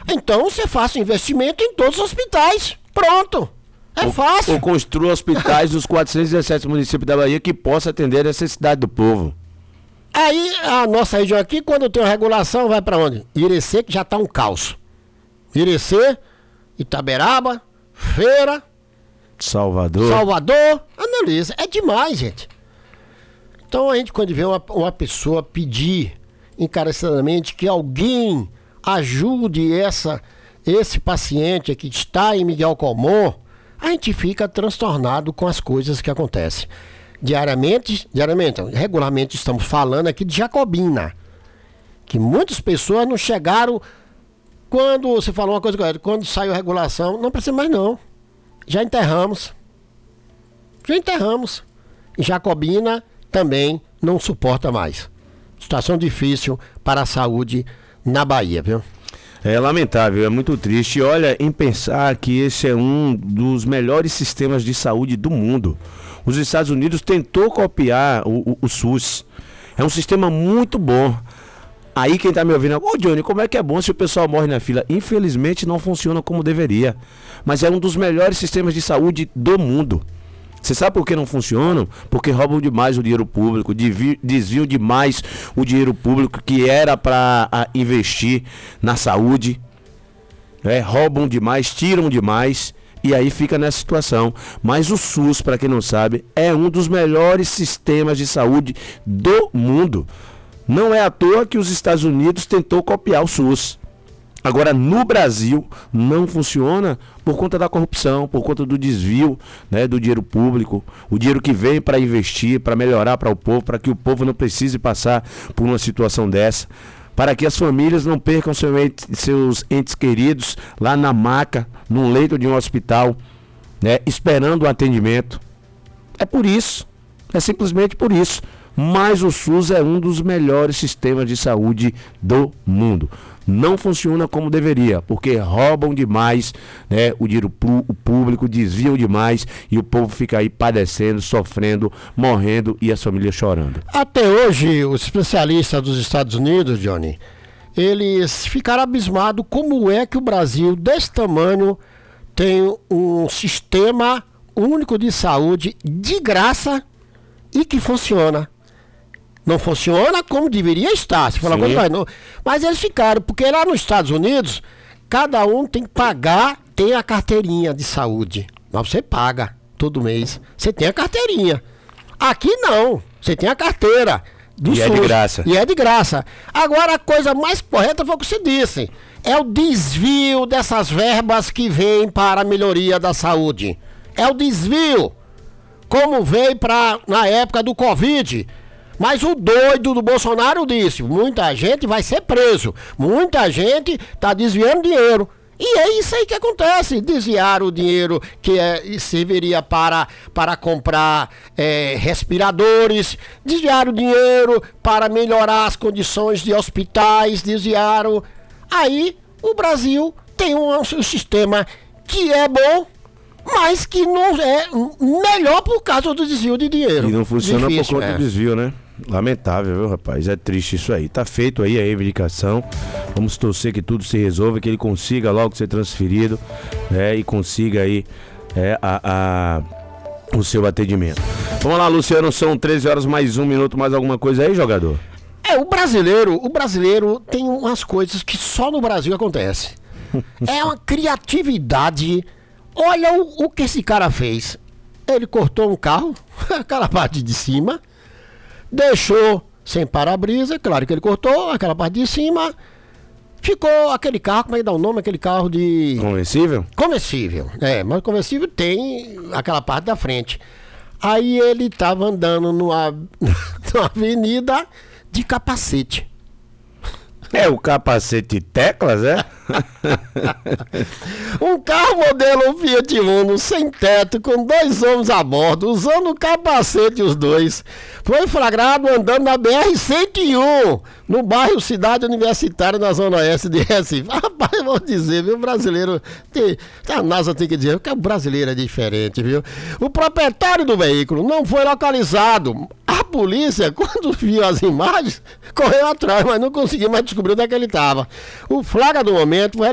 Então você faça investimento em todos os hospitais. Pronto. É fácil. Ou construa hospitais nos 417 municípios da Bahia que possa atender a necessidade do povo. Aí a nossa região aqui, quando tem uma regulação, vai para onde? Irecê, que já está um caos. Irecê, Itaberaba, Feira, Salvador, analisa. É demais, gente. Então a gente, quando vê uma pessoa pedir encarecidamente que alguém ajude esse paciente que está em Miguel Comum, a gente fica transtornado com as coisas que acontecem. Regularmente estamos falando aqui de Jacobina, que muitas pessoas não chegaram. Quando você falou uma coisa correta, quando saiu a regulação, não precisa mais não. Já enterramos. E Jacobina também não suporta mais. Situação difícil para a saúde na Bahia, viu? É lamentável, é muito triste. E olha, em pensar que esse é um dos melhores sistemas de saúde do mundo. Os Estados Unidos tentou copiar o SUS. É um sistema muito bom. Aí quem tá me ouvindo, Johnny, como é que é bom se o pessoal morre na fila? Infelizmente não funciona como deveria. Mas é um dos melhores sistemas de saúde do mundo. Você sabe por que não funcionam? Porque roubam demais o dinheiro público, desviam demais o dinheiro público que era para investir na saúde. Roubam demais, tiram demais e aí fica nessa situação. Mas o SUS, para quem não sabe, é um dos melhores sistemas de saúde do mundo. Não é à toa que os Estados Unidos tentou copiar o SUS. Agora, no Brasil, não funciona por conta da corrupção, por conta do desvio, né, do dinheiro público, o dinheiro que vem para investir, para melhorar para o povo, para que o povo não precise passar por uma situação dessa, para que as famílias não percam seus entes queridos lá na maca, num leito de um hospital, né, esperando o atendimento. É por isso, é simplesmente por isso. Mas o SUS é um dos melhores sistemas de saúde do mundo. Não funciona como deveria, porque roubam demais, né, o dinheiro público, desviam demais e o povo fica aí padecendo, sofrendo, morrendo e as famílias chorando. Até hoje, os especialistas dos Estados Unidos, Johnny, eles ficaram abismados como é que o Brasil, desse tamanho, tem um sistema único de saúde de graça e que funciona. Não funciona como deveria estar. Se falar coisa, não. Mas eles ficaram, porque lá nos Estados Unidos, cada um tem que pagar, tem a carteirinha de saúde. Mas você paga todo mês. Você tem a carteirinha. Aqui não. Você tem a carteira do SUS. É de graça. E é de graça. Agora a coisa mais correta foi o que você disse. É o desvio dessas verbas que vêm para a melhoria da saúde. É o desvio. Como veio na época do Covid. Mas o doido do Bolsonaro disse, muita gente vai ser preso, muita gente está desviando dinheiro. E é isso aí que acontece, desviar o dinheiro que serviria para comprar respiradores, desviar o dinheiro para melhorar as condições de hospitais, desviaram. Aí o Brasil tem um sistema que é bom, mas que não é melhor por causa do desvio de dinheiro. E não funciona por conta do desvio, né? Lamentável, viu, rapaz? É triste isso aí. Tá feito aí a reivindicação. Vamos torcer que tudo se resolva, que ele consiga logo ser transferido, né? E consiga aí o seu atendimento. Vamos lá, Luciano, são 13 horas mais 1 minuto, mais alguma coisa aí, jogador? O brasileiro tem umas coisas que só no Brasil acontece. É uma criatividade. Olha o que esse cara fez. Ele cortou um carro, aquela parte de cima, deixou sem para-brisa, claro que ele cortou aquela parte de cima, ficou aquele carro, como é que dá o nome? Aquele carro de... Conversível? Conversível, mas o conversível tem aquela parte da frente. Aí ele estava andando numa avenida de capacete. É o capacete Teclas, é? Um carro modelo Fiat Uno sem teto, com 2 homens a bordo, usando o capacete os dois. Foi flagrado andando na BR-101, no bairro Cidade Universitária, na Zona Oeste de Recife. Rapaz, eu vou dizer, viu, brasileiro... A NASA tem que dizer que o brasileiro é diferente, viu? O proprietário do veículo não foi localizado. A polícia, quando viu as imagens, correu atrás, mas não conseguiu mais descobrir onde é que ele estava. O flagra do momento foi